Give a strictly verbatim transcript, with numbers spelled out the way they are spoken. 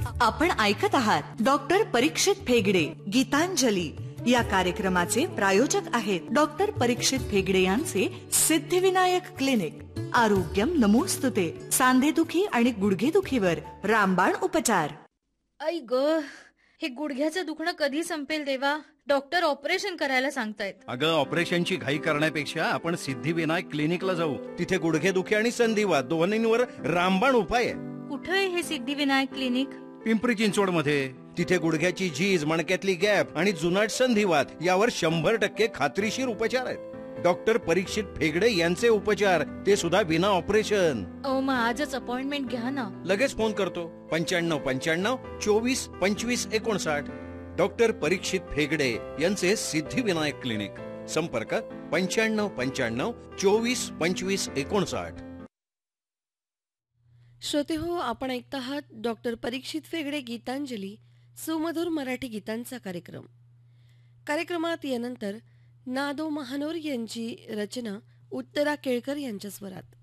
आपण ऐकत आहात डॉक्टर परीक्षित फेगडे गीतांजली या कार्यक्रमाचे प्रायोजक आहेत डॉक्टर परीक्षित फेगडे यांचे सिद्धिविनायक क्लिनिक. आरोग्यम नमोस्तुते. सांधेदुखी आणि गुडघेदुखीवर रामबाण उपचार. आई ग, हे गुडघ्याचं दुखणं कधी संपेल देवा? डॉक्टर ऑपरेशन करायला सांगतायत. अगं, ऑपरेशनची घाई करण्यापेक्षा आपण सिद्धिविनायक क्लिनिकला जाऊ. तिथे गुडघेदुखी आणि संधिवात दोन्हींवर रामबाण उपाय आहे. कुठे आहे हे सिद्धिविनायक क्लिनिक? पिंपरी चिंचवड मध्ये. तिथे गुडघ्याची झीज, मणक्यातली गॅप आणि जुनाट संधिवात यावर शंभर टक्के खात्रीशीर उपचार आहेत. डॉक्टर परीक्षित फेगडे यांचे उपचार, ते सुद्धा विना ऑपरेशन. ओ, मग आजच अपॉइंटमेंट घ्या ना. लगेच फोन करतो. पंच्याण्णव पंच्याण्णव चोवीस पंचवीस एकोणसाठ. डॉक्टर परीक्षित फेगडे यांचे सिद्धिविनायक क्लिनिक. संपर्क पंच्याण्णव पंच्याण्णव चोवीस पंचवीस एकोणसाठ. श्रोते हो, आपण ऐकत आहात डॉक्टर परीक्षित फेगडे गीतांजली, सुमधुर मराठी गीतांचा कार्यक्रम. कार्यक्रमात यानंतर नादो महानोर यांची रचना उत्तरा केळकर यांच्या स्वरात.